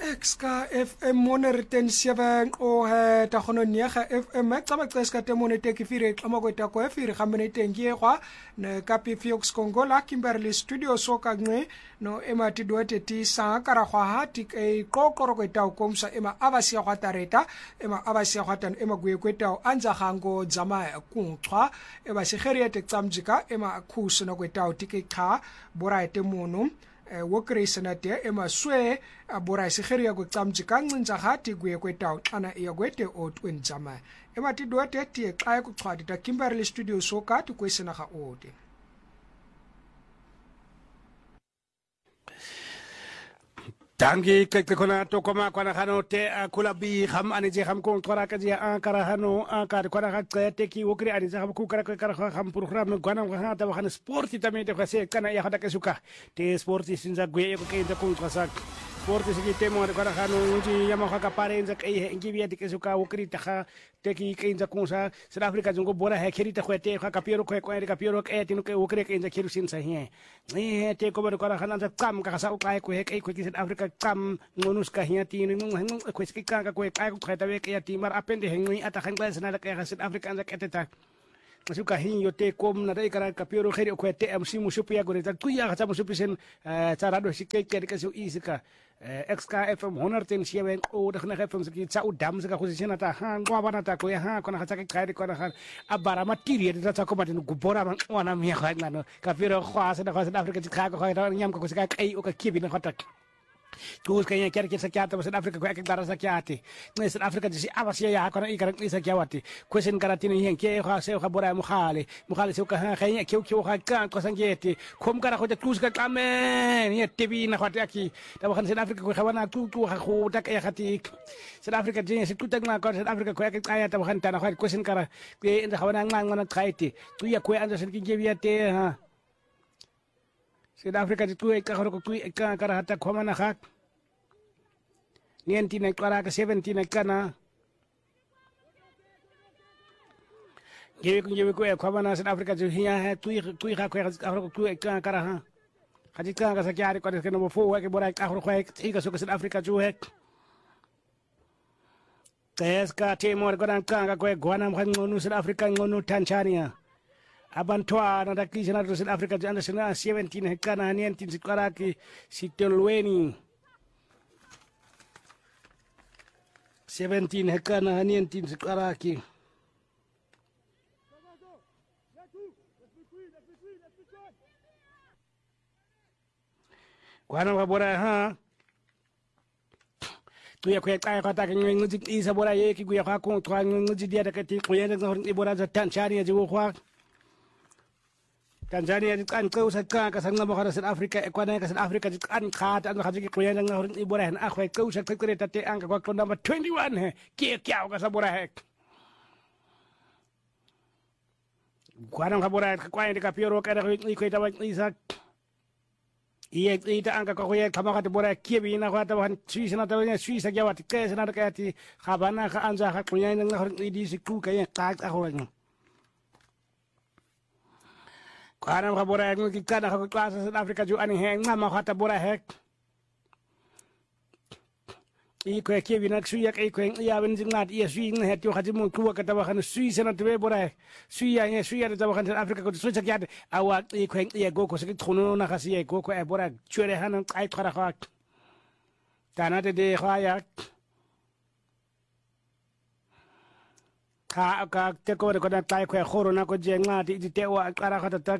Ekska FM monerten 7 o ta gono nega FM tsaba tseska te monete ke fire xama go ta ko fire gamene tengi gwa ne kapi Fiox Kongola Kimberley Studio so ka ngwe no ema ti doete ti sa kara gwa ha ti e kokoro go ta ko msa ema abasi gwa tareta ema abasi gwa tan ema go ko ta anja gango zama kunxwa eba segere te tsamjika ema khuso no go ta ti ke kha bora ete mono wokreisana te ema swe abora sigeri go tsamjika ncinja hati kuye kwetaw xana iya kwete o twinjama ema ti dote ti xa ku xwadi ta Kimberley Studio so ka ti kwesena ga ode Dangi kona to koma kona hano te kulabi ham ani je ham ko tora ka je kara hano ka kona ha te ki wokri ani je ham ku kara ham program no gana ha ta han sport tame te khase kana ya hada ka suka te sport sinza gwe ko ke ko trasak sport sigi te mo kona hano ji yama ka pare nza ke ngi bi te suka wokri ta te ki ke nza ko sa South Africa jongo bora he kheri ta khwete ka piero ko ka piero ke tinu ke wokri ke nza khiru sin sa he te ko bora kona hana kam ka sa ka ko he ko ki South Africa kam ngonus ka hiati nung ko skika ka ko ka ko khata we ka timar apende hengi ata khangla sana ka South Africa anda keteta masuka hin yote kom na dai kara kapioro kheri ko te am simu supia gore ta kuya ka musupi sen charado sikke ke ka su isika XK FM 107 o de khna FM ski cha udam ska khusina ta ha ngwa bana ta ko ha kona kha ka khari kona kha abara matiri de ta ko matin gubora man wana mi kha ngano kapioro khwa sa South Africa ka ko kha nyam ko ska kai o ka kibi na khata Tuus kaya kaya kaya sakya ta South Africa ko ek dara sakya ati South Africa disi awas ya ko na ikara sakya wati kwesen karatin yen ke ha se ha bora mukhale se ka ha kaya kyo ha ka ko sangeti kom kara ko de tuus ka kamen ye tibi na khati aki ta bakhan South Africa ko khawana tu ha ko ta kaya khati South Africa disi se tu tagna ko South Africa ko ek kaya ta bakhan ta na khati kwesen kara ke inda khawana ngana khaiti tu ya ko anda sen ki gebiate ha South Africa tu ka ko tu ka kara hata khomana khak nienti na kara ka 17 na kana gewe ko khomana South Africa tu hiya ha tu ka ko tu ka kara ha hadi ka ka sakyari ko ke no fo ke bora ka ko ka so South Africa tu he ka te mo ko dan ka ko gwana ngonu South Africa ngonu Tanzania Abantwa na dakisha na South Africa janda sina 17 hekana nienti sikaraki sitolweni 17 hekana nienti sikaraki Kwana wabora ha tu ya kweta ka ta ngi isa bora ye ki guya ka ko twa ngi dia da kati ko ye ngi bora za Tanzania je wo kwa Tanzania kan ko sa ka sanga mo South Africa e kwana ka South Africa kan khat an khaji ko yang ngor ni bora na akhwe ko sa kre ta te ang ko number 21 he ki kya ka sa bora he kwana ka bora ka kwani ka pioro ka ni ko ta ni sa iye ita ang ka ko ye kama ka bora ki bi na ka ta han Swiss na ta ne Swiss ga wat ke na ka ti khabana ka anja ka ko yang ngor ni di siku ka ye ta ka ko Kwana ka bora ek ki kana ka klasa South Africa ju ani he ngama khata bora hek I ko ke bina suya ke ko ya ben jingat ya suya ne hetio khati mo ku ka ta khan suya sana tbe bora suya ne suya ta khan South Africa ko suya ka awa I ko ya go ko se thono na khasi ko ko e bora chure han ai khara kha tana de khaya ka te ko na tai ko khoro na ko je ngati te wa kara khata tak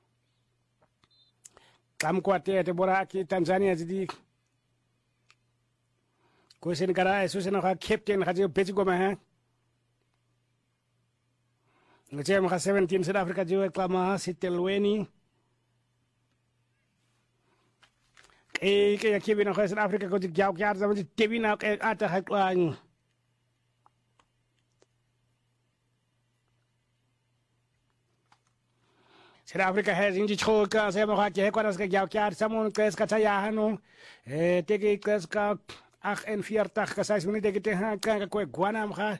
kam ko te bora ki Tanzania di ko sen kara eso sen ka captain khaje peci go ma ha ngaje ma 17 South Africa je klama sitelweni ke ya ki bina South Africa ko ji gyao kyar zaman te bina ata ha kwang South Africa has inji choka se mo ke kwa ska gyao kyar samon kes ka ya hanu te ke kes ka 48 ka 6 minute ke te ha ka ko gwana mkha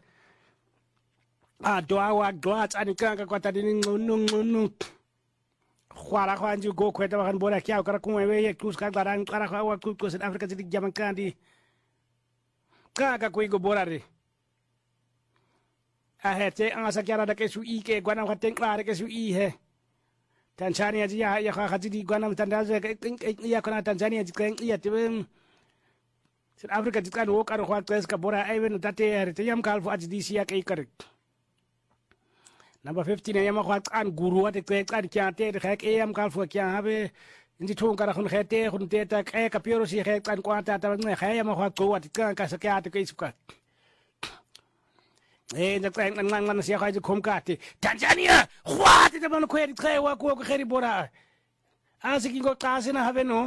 doa wa doa tsani ka kwa ta din ngunu khwara khwanji go kweta ban bora kya kara kumwe we kus ka garan kara khwa ku South Africa ti jaman kandi kaka kuigo borare ahete anga kyara da kesu ike gwana khateng klare kesu he Tanzania ji ya khatidi gwana Tanzania ya kona Tanzania ji keng ya tibem South Africa ji kan wok ar khwat ka bora even tate herte yam kalfu ajdi ya kai kar Number 15 yam khwat an guru wat ke kan kyate de khek yam kalfu kya habe Indi thung kara khun khete khun te ta ka pioro si khek kan kwata ta ne khaya yam khwat ko wat ka sa kya te ke isuka na kwen ngan sia khaji khom kati Tanzania khwat te ban khweri khwa ko kheri bora asiki go kasina have no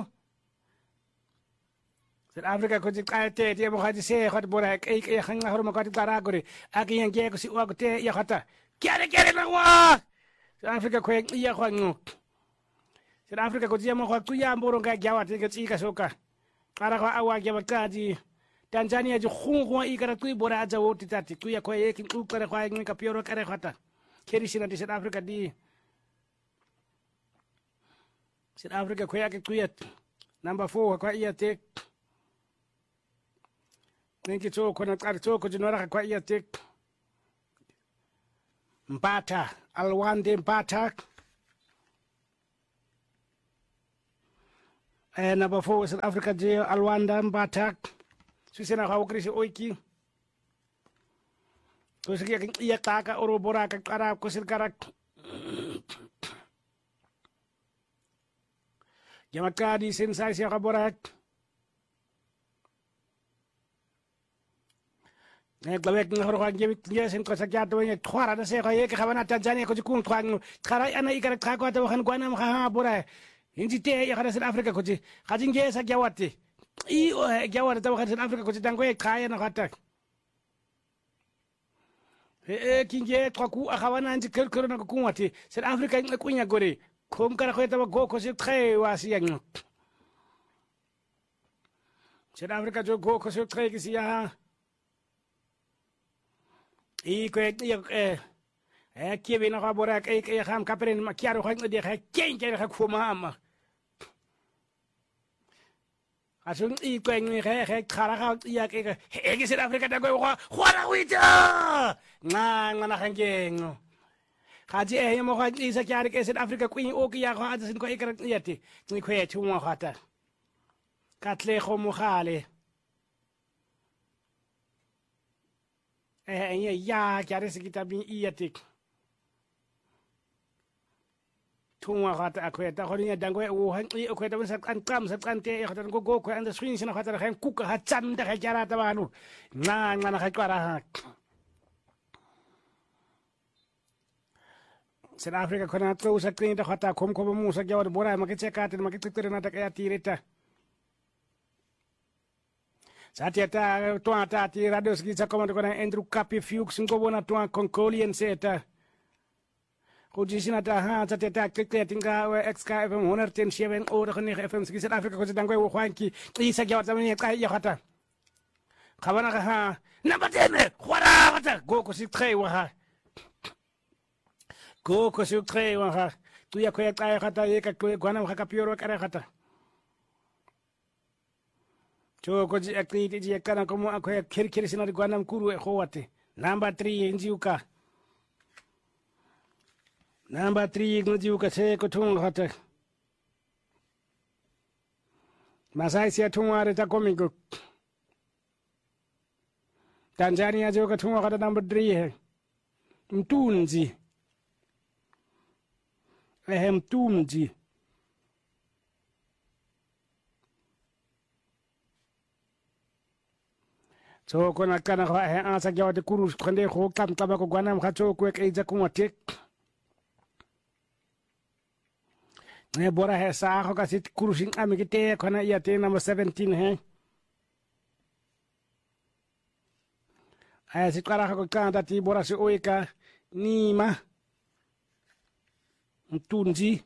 South Africa ko jikate te mo khaji se khat bora ke khang hor mo kati kara gore aki yang ke ko si wa ko te ya khata kere na wa South Africa ko ya khwangu South Africa ko jemo ko tuya mboro ga jawate ke tsika soka kara ko awa ga bakati Tanzania ji khungu ikara tui bora aja woti tati tuya ko yeki ukare ko ngi ka pioro kare khata keri sina di South Africa di South Africa ko yaki tuya number 4 ko iya tek Ninki to ko na kar to ko jinora ko iya tek Mpata Alwande Mpata number 4 South Africa je Alwanda Mpata Susena ha okrisi oiki to sigi iya taka oro bora ka kara ko sil karak Jamakadi sensasi ka bora Glawek ngoro ka ngebi ngesen ko sakya to nge twara da se ko ye ka bana Tanzania ko jikun twang khara ana ikara ka ko ta han gwana ha bora inji te ya kada South Africa ko ji khajin ge sakya wati I jawar ta South Africa ko dango e kaya na kata kinge twaku akawana nji kerkero na kuwati South Africa ngi kunya gore kom kara ko ta go ko se tre wasi yang South Africa jo go ko se tre ki sia ko kibe na ka bora ke kham kapren ma kiaro ko ngi de kha kenke kha khuma ama Asun ko ngi khe khara ya ke South Africa da go khwara wita ngana khangeng khaji mo kha isa kyar ke South Africa ku o ki ya kha asin ko ikra yati ni khwe chuma khata katle kho mo khale ya kyar se kitabin iyatik Tunga khata akhwe ta khorinya dangwe o han I akhwe ta sat kan kam sat kan te khata go ko and the swing sina khata khan kuka ha chan da khara ta banu na khara ha South Africa khona to sa krin ta khata khom mu sa jawar bora ma ke cheka te ma ke tere na ta ka tireta Satiata to ata ti radio ski sa komando kona Andrew Kapi Fuchs ngobona to Concolian seta Kujisina ta ha tata tinga XK FM 107 o khoni FM ski South Africa ko dangwe wo khwanki isa jawata me ka ya khata khabana ka ha number 10 khwara khata go ko si tre wa ha go ko si tre wa ha tu ya ko ya khata ye ka ko gwana ka pioro ka khata cho ko ji activity ji kana ko mo ko khir sina gwana kuru e khowate number 3 injiuka Number 3 ngju ka se ko thung hata Masai sia thungare ta komigo Tanzania jo ka thung hata number 3 hai Mtunzi Mtunzi so ko na kana ha asa jawde kurus khande ko kam taba ko gwanam khacho ko e jakum tek Ne bora he sa ko ka sit kurusing ami kite khona ya te number 17 hai ai sit kara ko kanta ti bora se oika nima Mtunzi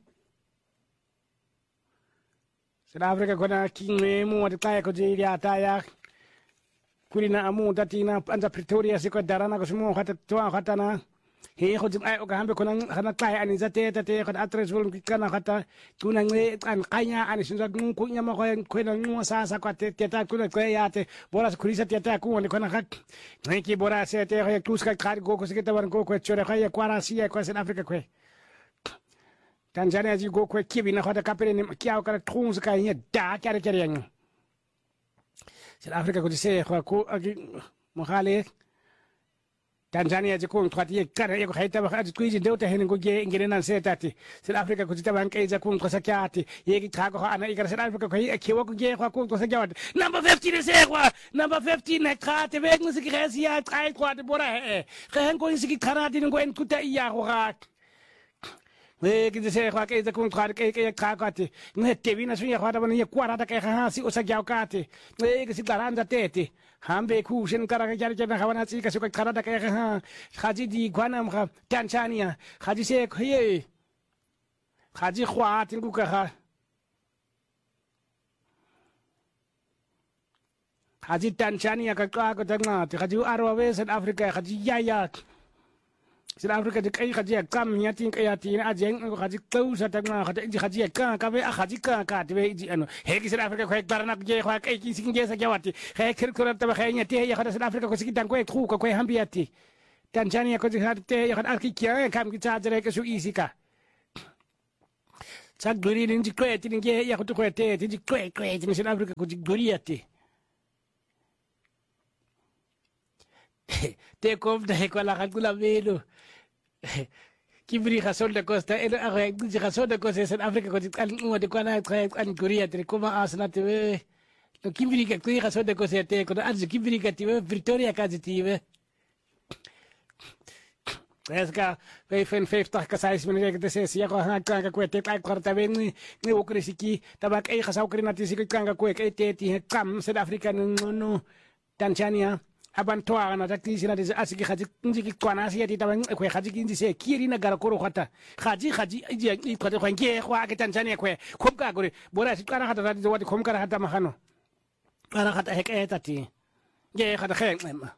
South Africa khona kingwe mu wat kai ko je ya ta ya Kurina amu tatina anja Pretoria siko darana ko sumo khata to khatana he go ai o ka hambe kona hana kai ani za te go address vol kana khata tuna nge kan kanya ani sinza ku nyama ko na ngwa sa kwa te ta kuna ko ya te bora kurisa te ta ku ni kona hak ngi bora se te go kuska kar go ko se te ban go ko chore kha ya kwara si ya ko South Africa ko Tanzania ji go ko kibi na khata kapere ni kiao kara trunz ka ya da kare yang South Africa ko se ko mo khale Tanzania jiko mtwati ye kara ye khaita ba khati kuiji ndeuta hene ngo ge ngene nan setati South Africa ko tita banke za kum kosa kyati ye ki thago ana ikara South Africa ko ye khiwa ko ge kwa kum kosa kyati number 15 se kwa number 15 ne khate wegen se gresi ya 3 kwate bora he khen ko se ki karati ngo en kuta iya ko rat we ki se kwa ke za kum khate ke khakati ne tevina sunya khata bani ye kwara ta ke ha si osa gyakati we ki si garanja tete hambe ku shin kara ka jar jar hawana si ka su ka kara da ka ha khaji di gwana ma Tanzania khaji se khoye khaji khwa tin ku ka ha khaji Tanzania ka ka ka tanga ti khaji arwa we South Africa khaji ya South Africa de kai khaji kam nya tin ka ya tin a jeng khaji klausa tanga khaji ka we khaji ka te ji ano he ki South Africa ko barna je ko kai ki sin je sa jawati he kir ko ta ba nya te ya South Africa ko sikitan ko tru ko hambiati Tanzania ko te ya ki kya kam ki cha jere ke su isika sak duri ni ji ko tin ge ya ko to ko te ji ko tin South Africa ko ji duri ati te kom da ko la kula velo Kibri khasol de costa el a ji khasol de costa South Africa ko kan mo de kwana kan Korea te kuma asna te to kibri ka kui khasol de costa te ko az kibri ka te Pretoria ka te Eska we fen 50 ka 6 minute de se ya ko ha ka ko te ka korta ven ni ukrisiki tabak e khasau krina ti sik ka ko ke te ti kam South Africa no Tanzania abantoa na takti sina de asiki khaji nji kwana sia ti tabang ko khaji kinji se kiri na gara koro khata khaji i ko ko nge kwa ke Tanzania ko khom ka gore bora si kana khata de wati khom ka khata ma khano kana khata hek etati nge khata khe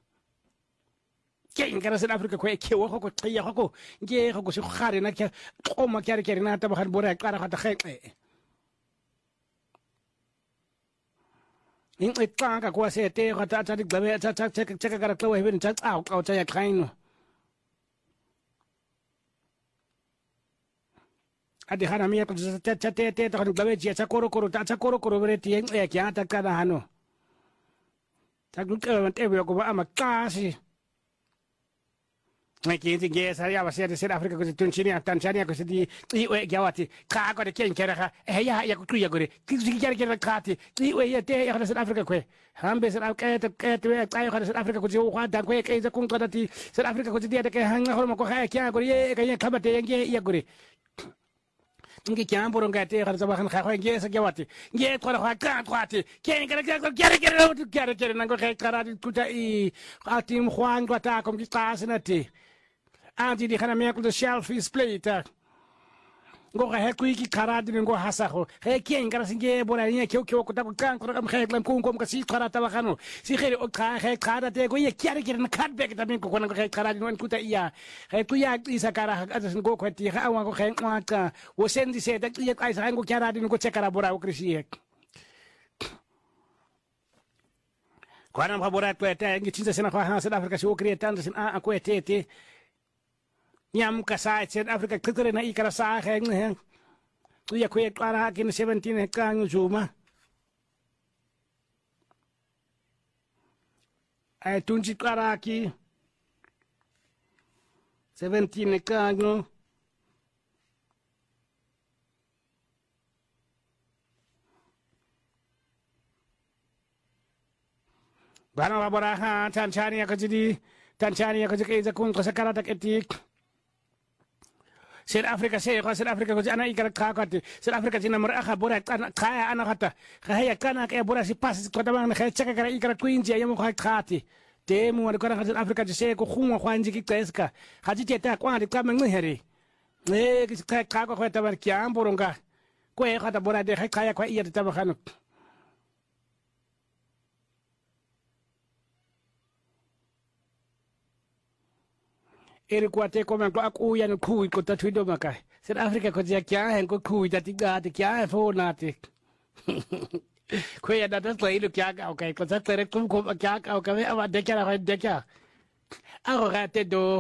ke ingara South Africa ko ke wo ko tsiya ko nge ko si khare na ke ko ma kyari kyari na ta ba khan bora kana khata khe in ka kwa se te ga ta di gbe ta ka tlo he bin ta au ka ta ya kaino adi hana mi ko ta te ta ga gbe ji ta koro bre ti en ya kya ta ka na hano ta gu ka te be ko ba ma ka si mai ki ti ge sa ya ba se de South Africa ko Tanzania ko se di i we gyawati ka ko de ken kera ka ya ku ya gore ki kera kati i we ya te ya South Africa ko hambe South Africa te we ta ya South Africa ko jo kwa da ko ke za kun ko da ti South Africa ko di da ke hanga hol ma ko ha kya gore ye ka ya ka ba te ye ya gore ngi kya mboro nga te ga za ba khan kha ko ge sa gyawati nge ko ha ka kwati ken kera na ko kara ku ta i atim khwan ko ta ko ki ta na te Anti di khana me ko selfies plate ngo ga he ku ki karadi ngo hasa ko he kien gara singe bora ni ke ko ta kan ko kam khe klam ko ka si karata ba khano si khere o kha he khada te ko ye kyare kire na khat be ta min ko ko khe karadi no ku ta iya he ku ya isa kara adas ngo ko ti ha wa ko khe ma ka wo sendi se ta ye kai sa ngo kyaradi ngo chekara bora o krisi he kwana mhabora to ta ngi tinza sena ko ha South Africa si o create sin a ko te Nyam ka sa South Africa kikere na ikara sa heng heng tu ya kwe kara kin 17 ka nguzuma ai tunji kara ki 17 ka ngo bana labora ha Tanzania ko jadi ke za kun ko sakara tak etik South Africa ko ana ikara kakati South Africa jina mara akha bora kaya ana khata khaya kana ke bora si pas ko tabang na khaya chaka kara ikara kuinji ayamo khati te mu ko South Africa je ko khumwa khwanji ki tseska khaji teta kwa ndi kama nghere ki ka ko tabang kya mboronga ko e khata bora de khaya kwa iya tabakhano eri kwa te ko man ko aku ya no ku ko ta twido maka South Africa ko ja kya hen ko ku ta ti ga te kya fo na te ko ya da ta lo kya ka okay ko sa tere ko kya ka ka me ava de kya de kya aro ga te do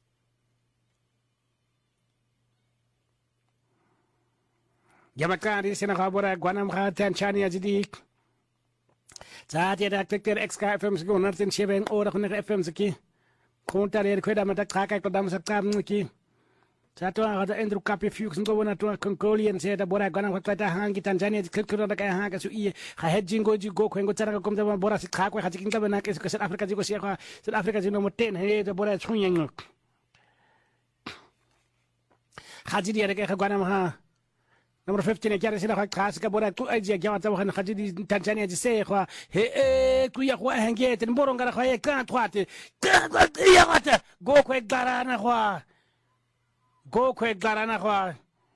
Yamakari sina khabora gwanam kha Tanzania jidik Zaat ya dak ter XK FM se gonar ten sheben ora khone FM se ki kontar er kweda mata khaka ko dam sa kam ki Sato ada Andrew Kapi Fuchs ndo wona to Congolian se da bora gwanam kha ta hangi Tanzania ke ko da ka hanga su i kha hedjingo ji go ko ngo tsara ko komza bora se kha ko kha jikin ka bana ke South Africa ji ko se kha South Africa ji no mo ten he da bora chunyang Khajiri ya ke gwanam ha Number 15 kaya sila khas ka bora tu aji ya ta khan khajidi Tanzania ji se khwa he ku ya khwa hange ten boron gara khwa ka twate ya gata go ko garana khwa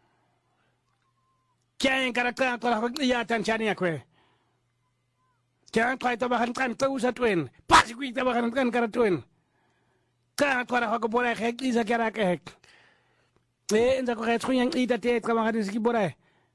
kaya gara ka to ya Tanzania kwe kaya khwa to khan kan to sa twen pas ku ta khan kan gara twen ka khwa ko bora khek isa gara ka nza ko retro yang ida te kama hadis ki bora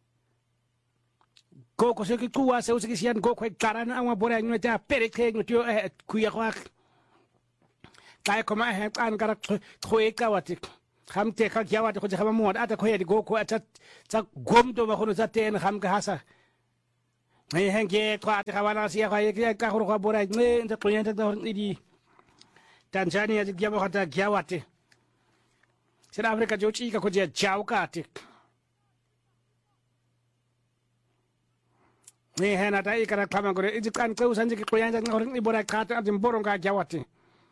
ko se ki kuwa se usi sian go ko karana ama bora nyu ta pere ke nyu tio ku ya kwa kai koma he an gara khoe ka wati kham te ka ya wati ko khama mo ata ko yedi go ko ata ta gom do ba khono za ten kham ka hasa ai henge ko ata khawana sia ka ye ka ko bora ne nda ko yenta da idi Tanzania ji ya ba khata ya wati South Africa jo chi ka ko je chau ka ti ni hena dai kara kama gore iji kan ko sanji ko yanja ngor ni bora ka ta jim boron ka jawati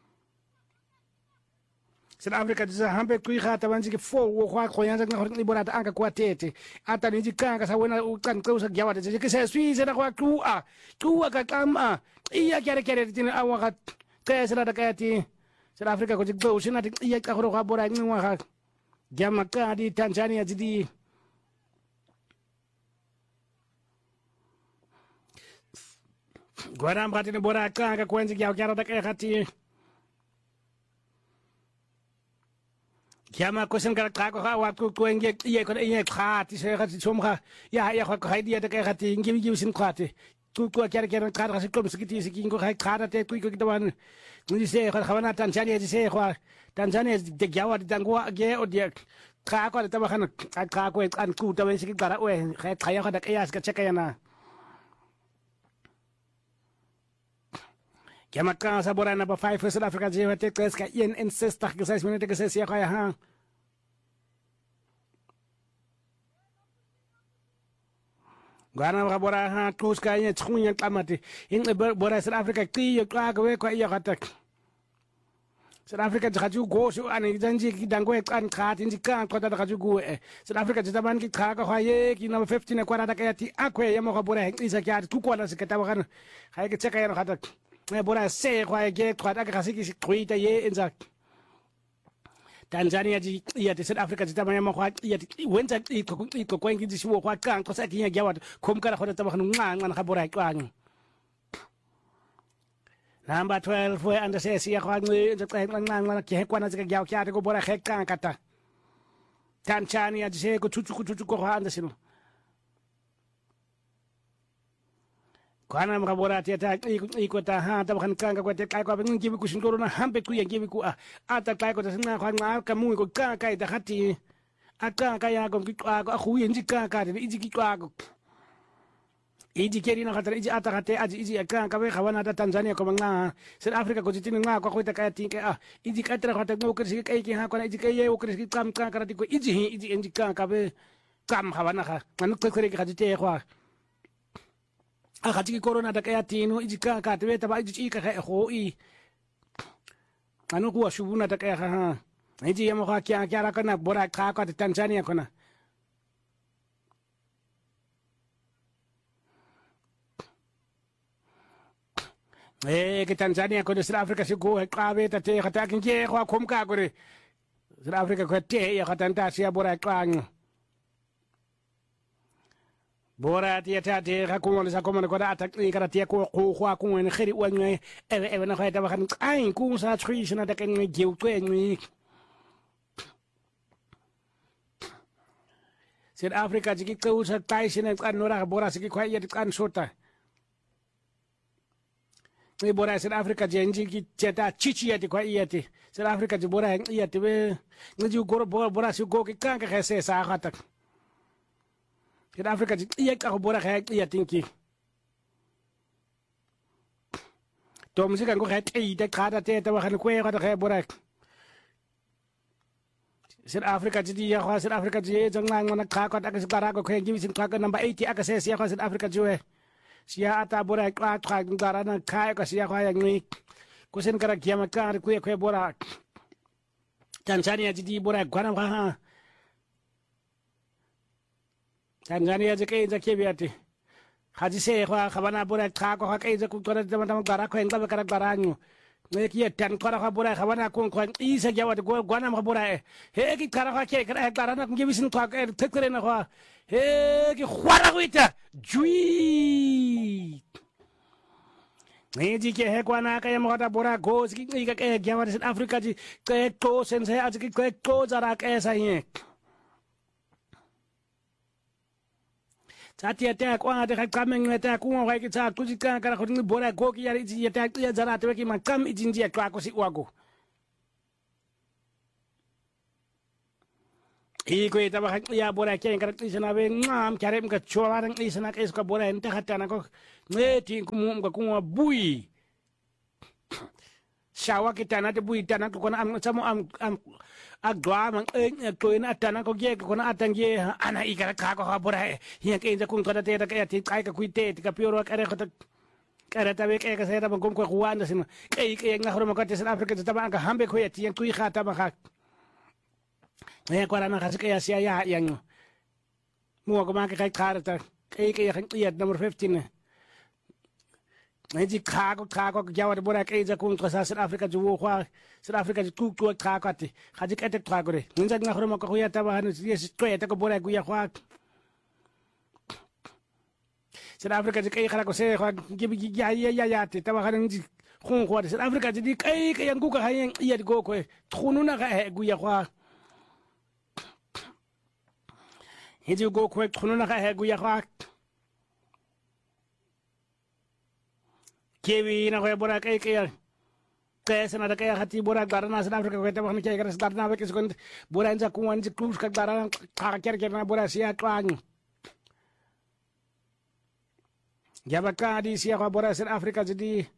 South Africa ji hambe ku kha ta wanji ki fo wo kwa ko yanja ngor ni bora ta anga kwa tete ata ni ji kan ka sa wena u kan ko sa jawati ji ke se sui se na kwa ku ka kama iya kere tin awa ka ke sa da ka ti South Africa ko jik do sina tik iya ka ro ka bora ni wa ka jamaka di Tanzania jidi Gwaram khati ni bora ka kwenzi ya kyara da ka khati Kiama ko sen ka ko wa ko kwenge iya ko iya khati se khati somkha ya ko khaidia da ka khati ngi sin khati ku kyara ka si kom sikiti sikin ko khata te ku ko kitawan ni se khawana Tanzania se khwa Tanzania de gyawa de dangwa ge odia ka ko ta bakhan ka ko an ku ta wen sikit gara we khaya ka da kayas ka chekayana Kiamaka sa bora na ba 5 South Africa je te ka in 60 minute ke se sia khaya ha Gana ka bora ha tus ka ye tsunya kamati in bora South Africa ki ka we ko ya katak South Africa jaju go so ani janji ki dango kan khat inji kan ko ta jaju go South Africa jaban ki kha ka ye ki na 15 ko ra ka ti akwe ya mo ka bora isa ki at ku ko la se ka ta kan ha ke cheka ya khatak me bora se ko ye ko ta ka se ki kuita ye inza Tanzania ji ya te South Africa jita ma kwa ya wenza ko kwengi ji siwo kwa kan ko sa ki ya gawat kom kala ko ta ba kan ngan ka bora kan Number 12 we anda se sia kwa ngi ngan ki kwa na zika gyaw kya ko bora khek kan kata Tanzania ji se ko chuchu ko anda sino Kana mga bora tiata iko ta ha ta kan kan ko te kai ko ben gibi ku sindoro na hampe ku yang gibi ku ata kai ko ta sina kwa nga ka mu ko ka kai da hati aka ka ya ko ki ko aku yin ji ka ka ni ji ki ko iji keri na khatara iji ata khate aji iji ka ka be khawana ta Tanzania ko manga South Africa ko jitini nga ko ta ka tin ke iji ka tra khata ngo kri kai ki ha ko iji kai ye o kri kam ka karati ko iji iji ka ka be kam khawana kha manu ko kri ki khajite khwa khati corona da ka tinu iji ka ka te ta ba iji ka kho I anu ko shubuna ta ka ha iji yamo kha kya ra kana bora ka ka Tanzania kona ke Tanzania ko South Africa si go ka be ta te khata kin ke khwa khom ka gore South Africa ko te ya khata ta sia bora kang bora ti ta te ka ko le sa ko ko da ta ka ta ko khwa ko ne khiri wa ngai e na khata ba kan ai ku sa thui sina da kan ngai geu to ngai South Africa jiki kausa taisine kan nora bora siki kwa yet kan sota ni bora South Africa jenji ki cheta chichi yati kwa yati South Africa ji bora yati we ngi goro bora si go ki kan ka se sa khata South Africa ji yek ka bora ka yati ki to musika ngo ka ti de khata te ta wa khan ko ya ka bora South Africa ji ya South Africa ji jangan mana ka ka ta ka ko khen gi sin ka number 80 aka se ya South Africa ji we sia ata bora ka ka ngara na ka ka sia ka yang ni kusen kara kiama ka ku ku bora Tanzania ji bora gwana ha Tanzania ji ke ja ke biati haji se kwa khabana bora ka ko ka ja ku tora dama gara ko engba kara gara nyu ne ki tan kara ka bora khabana ko ko isa jawat go gwana ma bora he ki kara ka ke kara gara na ngi bisin ka tekere na kwa he ki khwara ko ita jui ne ji ke he kwana ka yam kata bora go ki ka ke gyawat South Africa ji ke to sen se aj ki ke to jara ke sa hi Tati ata kwa ata kameng ata kwa wa ki ta ku ji ka kara ko ni bora go ki yari ji ata ya jara te ki makam ijinji kwa ko si wago Iko ita ba ya bora ke kara isana be ngam kare mka chola ran isana ke ska bora ente hata na ko ne ti ku mu ka ku bui shawa kita na te bui tana ko na am samo am agwa man to ina tana ko ge ko na atange ana ikara ka ko bora hi ke inja kun ko te ka ti kai ka kuite ti ka pioro ka re ko kara ta be ke ka se ta ban ko kuanda sin ke na horo ma ko te South Africa ta ba ka hambe ko ti tu khata ba ka kwa na ka se ya sia ya yang mo ko ma ka kai karata ke ya number 15 Nanti kako jawat bora ke ja kun ko South Africa ju kwa South Africa ju ku kako ati haji kete kako re ninja nga horo ko ya ta ba hanu yes ko ya ta ko bora ku ya kwa South Africa ju kai ko se kwa gibi ya ti ta ba hanu ji khun ko South Africa ju di kai yang ku ka hayen ya go ko khunu na ka gu ya kwa hiji go ko khunu na ka gu ya kwa Kewi na ko bora kai sana da kai hati bora garana South Africa ko ta ba ni kai gara garana ba ke sekon bora nja ku wan ji klus ka garana ka ker na bora sia twang jaba ka di sia ko bora South Africa jadi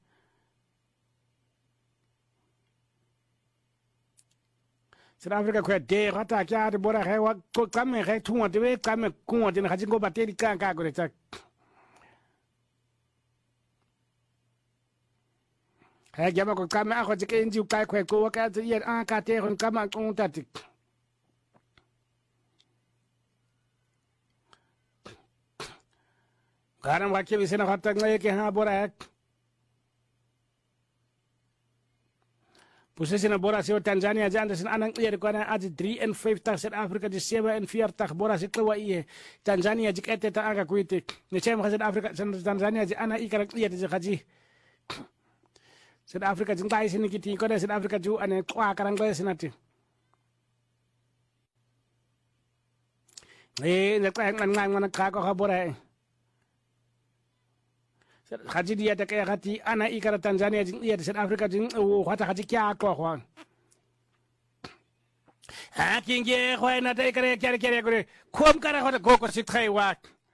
South Africa ko de hata kya de bora kai wa ko kame kai tuwa de we kame ku de na hajin go bateri ka ko de ta Hey, jama ko kama ako jike inji ukai kwe ko waka tu yer ka te kon kama kon tatik. Garam wakye bisena khatak ngaye ke ha bora ek. Pusesina bora si Tanzania janda sin anang yer ko na aji 53 South Africa di 47 bora si kwa iye. Tanzania jikete ta aga kuite. Ne chem South Africa Tanzania ji ana ikarak yer ji khaji. South Africa jing tai sini kiti ko South Africa ju ane kwa karang ko sinati ne ka ngang mana ka ko bora haji dia ta ka hati ana ikara Tanzania jing iya South Africa jing hata haji kya ko khwan ha kinge khoi na tai kare kare ko khom kara ko si khai wa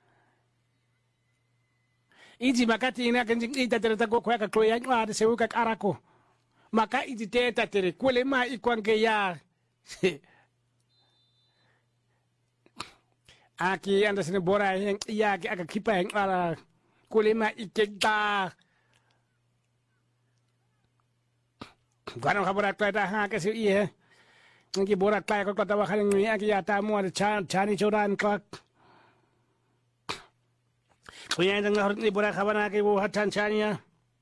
Iji makati ina kenjing ita tereta go kwa ka ya ngwa de sewuka karako maka iji teta tere kule ma ikwange ya aki anda sine bora yang ya ki aka kipa yang ala kule ma ikenta gwana khabara ta ha ka si ie ngi bora ta ko ta wa khaleng ni aki ya ta mo chani choran ka Kuya yang ngahor ni bora khabana ke wo Tanzania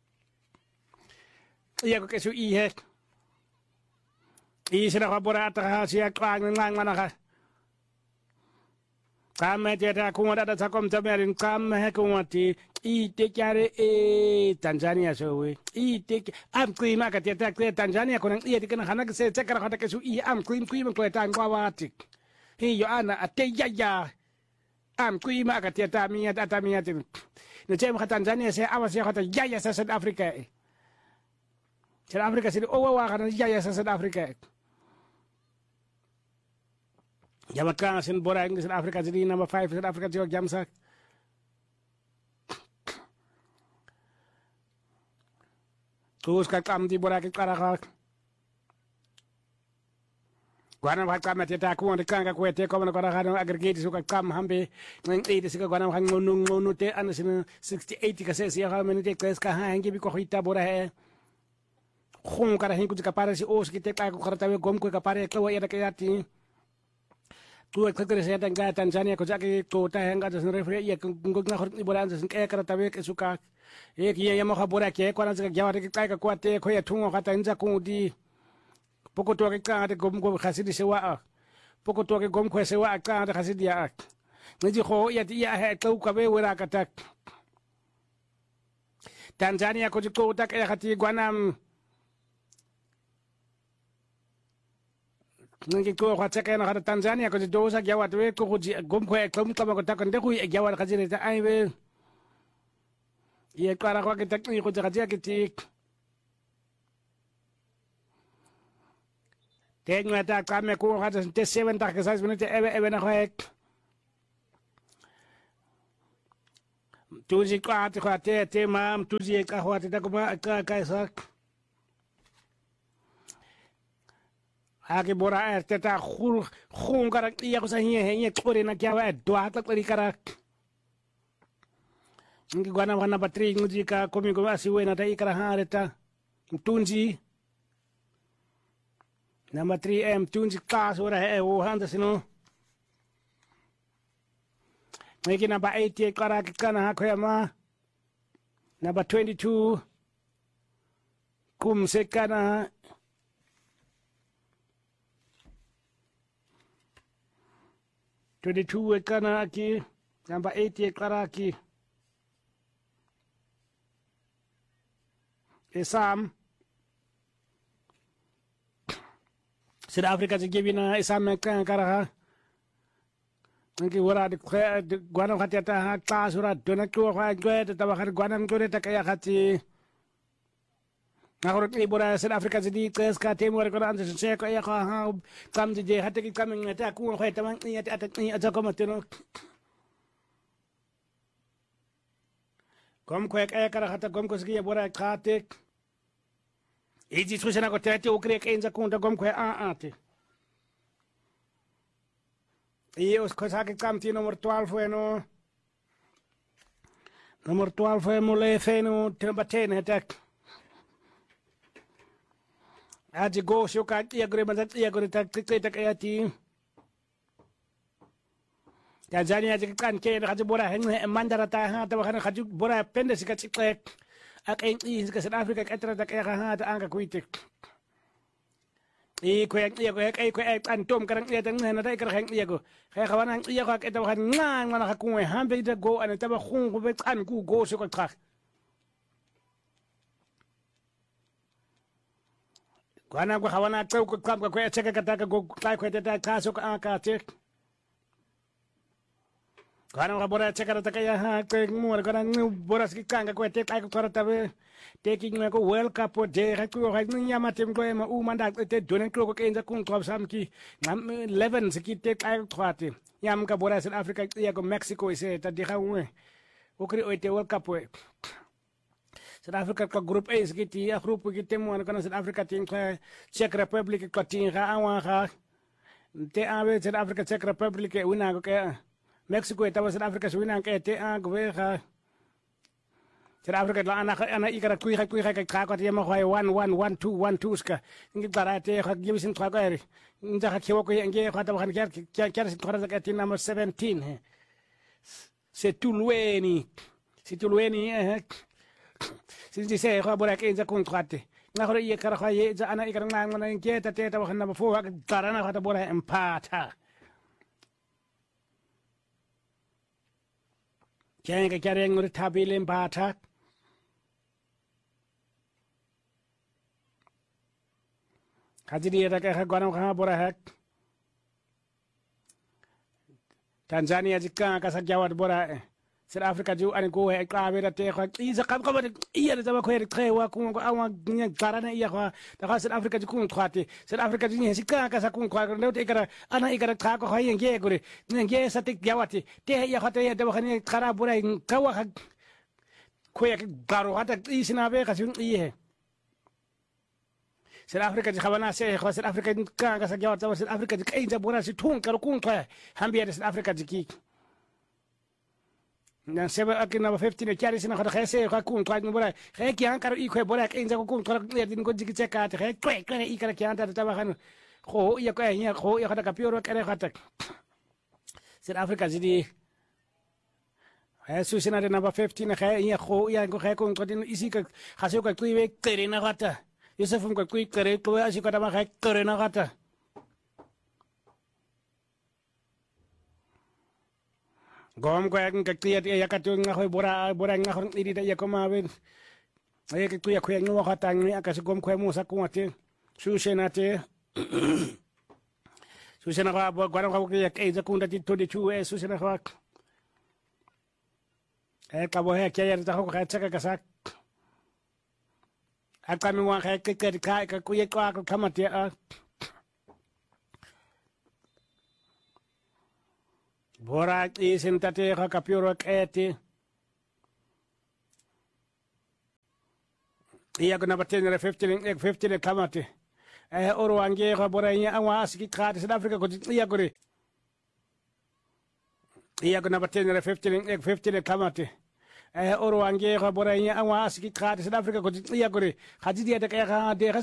iya ko kesu ihe sina bora ta sia kwang ngang mana ka kame te ta ku da ta kom tamerin kam he ku mati te kare Tanzania so we te am kui ma ka te ta Tanzania ko nang iya dikana hana ke se tekara hata kesu am kui ma ko ta ngwa watik hi yo ana ate ya kuima akatia tamia tin no chem ka Tanzania se awas ya kata jaya sa South Africa South Africa sini wa kana jaya sa South Africa jamat kan sin bora South Africa jadi number 5 South Africa jog jamsak terus kam di bora ke karakak Guanam hat kam ta ku on kanga ku te ko na kora hano aggregate su kam hambe nang ide sika guanam hang ngonu te an sin 68 ka se sia ha menite kres ka hangi bi ko hita bora he khum kara hin ku ka pare si os ki te ka ko karta we gom ku ka pare ko ya ka yati tu ek kre se ta ga Tanzania ko jake to ta hanga da refre ya ngok na khort ni bora an sin ke karta we ke suka ek ye ya mo ha bora ke ko na ka jawate ka ko te ko ya tungo ka ta nza ku di poko toke kanga gom khasidi sewa poko toke gom kwe sewa kanga khasidi ya nji kho ya he tau ka be wera katak Tanzania ko jiko tak ya khati guanam ngi ko kha tsaka na Tanzania ko dosa gyawa we ko gom kwe kom ka ko tak ndeku gyawa khajire ta ai we ye kara ko ke tak ni ko jaga ke tik Tegen met dat kan me ko had het 70 minuten even nog hek. Toen ik had te mam toen ik had dat ko sak. Ake bora ta khun karak iya ko sa hiye kore na kya wa do ata kori karak. Ngi gwana batri nguji ka komi ko asiwe na ta ikara hareta. Tunji Number 3M, toen ze kaas worden handen sino. Meki number 8 karaki kana hakoyama. Number 22 kumse kana. kana aki. Number 8 karaki. Isam. South Africa se givina isam kan karaha ngi wara de guanam khati ta ta sura dona ko ha gwe ta ba guanam ko ta kaya khati ngor ni bora South Africa se di tes ka temu ko an se ko ya ha kam je hate ki kam ngata ku ko ta man ni ata ni ata ko matino kom ko ya kara khata kom ko se bora khate Eji susena ko tete o kre kenza kunta gom ko ate. Os ko sa ke kamti number 12 no. Number 12 mo le feno temba tene tak. Aji go sho ka ya gre manza ya gre tak tak ayati. Tanzania ji kan ke na ji bora hen mandara ta ha ta kan khaju bora pende sika chiklek. Ak een is ka South Africa etra tak ya ha ta anga kuitik ko ek an tom karang ya tang na dai karang ya go kaya kawan ya ko eta kan ngang mana ka ku hambe da go an ta ba khung ko bet an ku go so ko trak ko ana ko kawana ta ko kam ko cheka ka ta go kai ko ta ka so ka ka tek Karena orang borak cakap tak kaya ha ke mu karena borak sikit kan ko tek ai ko ta be taking me ko World Cup de ha ko ha ni ama tem ko ma u mandak te donen ko ko enza kun ko sam ki 11 sikit tek ai ko ate yam ka borak South Africa ya ko Mexico ise ta di ha we o kri o te World Cup we South Africa ko group A sikit ya group ki tem mo kana South Africa tin ko Czech Republic ko tin ha awan ha te ave South Africa Czech Republic una ko ke Mexico eta South Africa suina ke te a gweha South Africa la ana ikara kui ka ka ko te ma khoi 1-1-1-2 ska ngi barate ka gibisin ka eri nda ka kiwo ko ngi ka ta kan kyar sin khora ka tin number 17 he c'est Tulweni sin se ka bora ke za contrate na khora ye kara khaye za ana ikara ngang na ngi ta te ta kan number 4 ka tarana ka ta bora empata Kaya ka kaya nguri tabilin batak. Kaji dia tak kaya guanam kaya bora hek. Tanzania jika kasak Jawad bora South Africa ju ani ko e kawera te ko isa kam ko iya da ko e trewa ko awa nya garana iya ko da South Africa ju kun twati South Africa ju ni sika ka sa kun ko ne te kara ana ikara ka ko hayen ge gore nge sa te Jawati te iya ko te da ko ni kara bora kawa ko e garo hata isina be ka sun iye South Africa ji khawana se ko South Africa ka sa Jawat South Africa ji kai ja bora si tun kar kun twa hambia South Africa ji ki nan seba akina ba 15 e kyari sina khada khese ka kun twa bora khe ki an kar i khwe bora kai ja ko kun twa din ko ji cheka te khe kwe kwe i kar ki an ta ba khan kho ya ko ya kho ya khada ka pioro kare khata South Africa ji di su sina de number 15 khe ya kho ya ko khe kun twa din isi ka khase ka tui we kere na khata Yusuf ko kui kare ko asi ko ta ma khe kere na khata Gom ko yang kaktiat ya katu ngahoy bora ngahoy iri da ya koma ben ay ka tuya ko yang no khatang ni akas gom ko mo sa ko ate susenate susena ka bo gwan ko ya kai za kunda ti to de chu e susena ka ka bo he kya ya ta ko ka chaka ka sak akami wa ka ka ku ye ka kamate a Bora isin tate ka pioro eti. Iya ko number 10 15 kamate. Oro ange ka bora nya awa asiki ka South Africa ko iya ko re. Iya ko number 10 15 kamate. Oro ange ka bora nya awa asiki ka South Africa ko iya ko re. Haji dia ta ka de